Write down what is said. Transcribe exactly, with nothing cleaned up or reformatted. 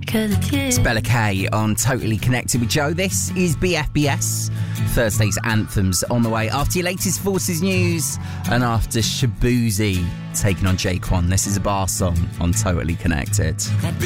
It's Bella K on Totally Connected with Joe. This is B F B S. Thursday's anthems on the way. After your latest Forces news and after Shabuzi taking on Jaquan, this is a bar song on Totally Connected.